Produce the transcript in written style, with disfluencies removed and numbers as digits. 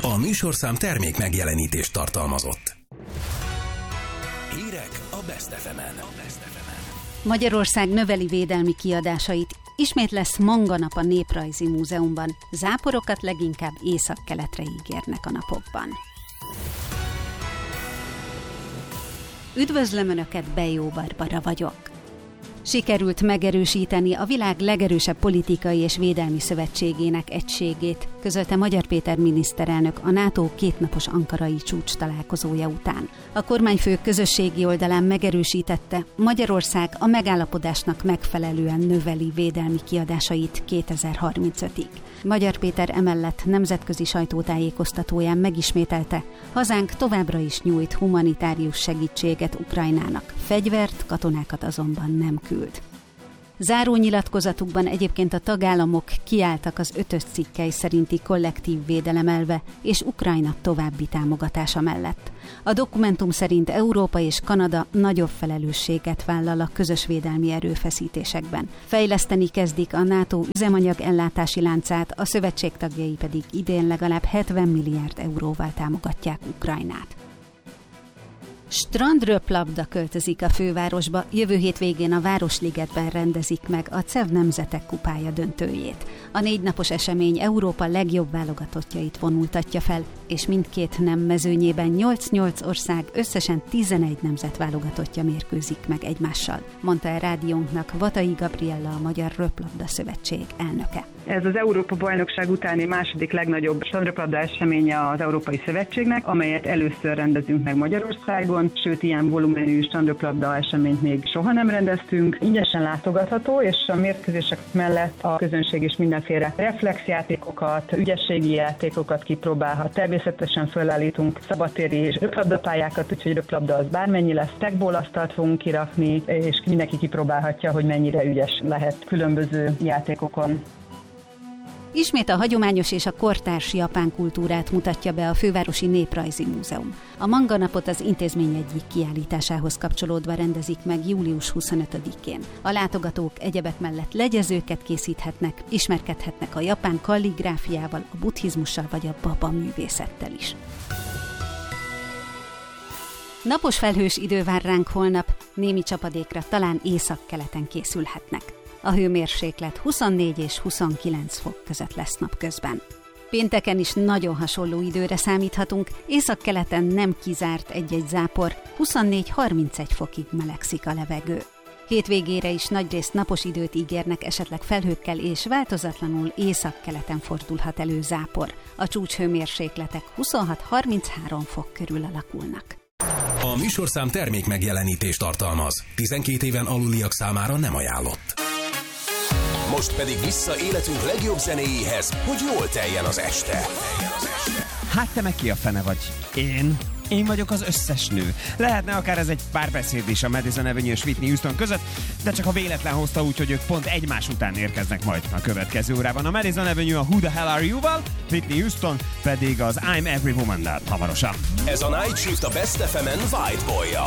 A műsorszám termék megjelenítést tartalmazott. Hírek a Best FM-en. Magyarország növeli védelmi kiadásait. Ismét lesz manganap a Néprajzi Múzeumban. Záporokat leginkább észak-keletre ígérnek a napokban. Üdvözlöm Önöket, Bejó Barbara vagyok. Sikerült megerősíteni a világ legerősebb politikai és védelmi szövetségének egységét, közölte Magyar Péter miniszterelnök a NATO kétnapos ankarai csúcs találkozója után. A kormányfő közösségi oldalán megerősítette, Magyarország a megállapodásnak megfelelően növeli védelmi kiadásait 2035-ig. Magyar Péter emellett nemzetközi sajtótájékoztatóján megismételte, hazánk továbbra is nyújt humanitárius segítséget Ukrajnának, fegyvert, katonákat azonban nem küld. Záró nyilatkozatukban egyébként a tagállamok kiálltak az 5. cikkely szerinti kollektív védelem elve és Ukrajna további támogatása mellett. A dokumentum szerint Európa és Kanada nagyobb felelősséget vállal a közös védelmi erőfeszítésekben. Fejleszteni kezdik a NATO üzemanyag ellátási láncát, a szövetség tagjai pedig idén legalább 70 milliárd euróval támogatják Ukrajnát. Strandröplabda költözik a fővárosba, jövő hétvégén a Városligetben rendezik meg a CEV Nemzetek Kupája döntőjét. A 4 napos esemény Európa legjobb válogatottjait vonultatja fel, és mindkét nem mezőnyében 8-8 ország összesen 11 nemzet válogatottja mérkőzik meg egymással, mondta el rádiónknak Vatai Gabriella, a Magyar Röplabda Szövetség elnöke. Ez az Európa-bajnokság utáni második legnagyobb strandröplabda eseménye az Európai Szövetségnek, amelyet először rendezünk meg Magyarországon, sőt ilyen volumenű strandröplabda eseményt még soha nem rendeztünk. Ingyenesen látogatható, és a mérkőzések mellett a közönség is mindenféle reflexjátékokat, ügyességi játékokat kipróbálhat. Természetesen fölállítunk szabadtéri röplabdapályákat, úgyhogy röplabda az bármennyi lesz. Tekból asztalt fogunk kirakni, és mindenki kipróbálhatja, hogy mennyire ügyes lehet különböző játékokon. Ismét a hagyományos és a kortárs japán kultúrát mutatja be a Fővárosi Néprajzi Múzeum. A manganapot az intézmény egyik kiállításához kapcsolódva rendezik meg július 25-én. A látogatók egyebek mellett legyezőket készíthetnek, ismerkedhetnek a japán kalligráfiával, a buddhizmussal vagy a baba művészettel is. Napos felhős idő vár ránk holnap, némi csapadékra talán északkeleten készülhetnek. A hőmérséklet 24 és 29 fok között lesz napközben. Pénteken is nagyon hasonló időre számíthatunk, északkeleten nem kizárt egy-egy zápor, 24-31 fokig melegszik a levegő. Hétvégére is nagyrészt napos időt ígérnek, esetleg felhőkkel, és változatlanul északkeleten fordulhat elő zápor. A csúcshőmérsékletek 26-33 fok körül alakulnak. A műsorszám termék megjelenítést tartalmaz. 12 éven aluliak számára nem ajánlott. Most pedig vissza életünk legjobb zenéjéhez, hogy jól teljen az este. Hát te meg ki a fene vagy? Én vagyok az összes nő. Lehetne akár ez egy párbeszéd is a Madison Avenue és Whitney Houston között, de csak a véletlen hozta úgy, hogy ők pont egymás után érkeznek majd a következő órában. A Madison Avenue a Who the Hell Are You-val, Whitney Houston pedig az I'm Every Woman-nál hamarosan. Ez a Night Shift a Best FM-en White Boy-jal.